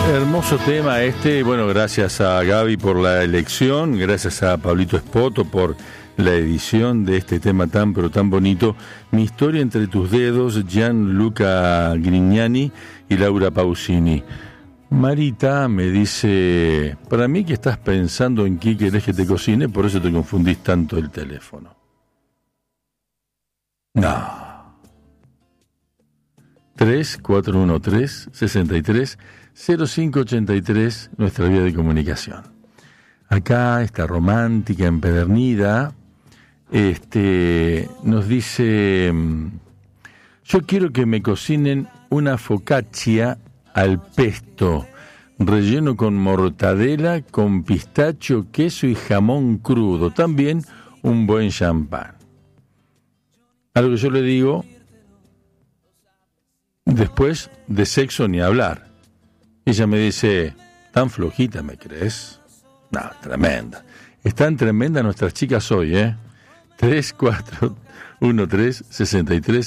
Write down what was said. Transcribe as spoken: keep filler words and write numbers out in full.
Hermoso tema este, bueno, gracias a Gaby por la elección, gracias a Pablito Espoto por la edición de este tema tan pero tan bonito. Mi historia entre tus dedos, Gianluca Grignani y Laura Pausini. Marita me dice, para mí que estás pensando en qué querés que te cocine, por eso te confundís tanto el teléfono. No. tres cuatro uno tres, seis tres, cero cinco ocho tres, nuestra vía de comunicación. Acá, esta romántica empedernida, este, nos dice, yo quiero que me cocinen una focaccia al pesto, relleno con mortadela, con pistacho, queso y jamón crudo, también un buen champán. A lo que yo le digo, después de sexo ni hablar. Ella me dice, tan flojita, ¿me crees? No, tremenda. Están tremendas nuestras chicas hoy, ¿eh? tres cuatro uno tres, seis tres